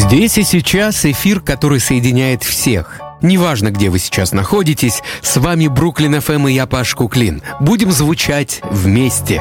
Здесь и сейчас эфир, который соединяет всех. Неважно, где вы сейчас находитесь, с вами Бруклин ФМ и я, Паш Куклин. Будем звучать вместе.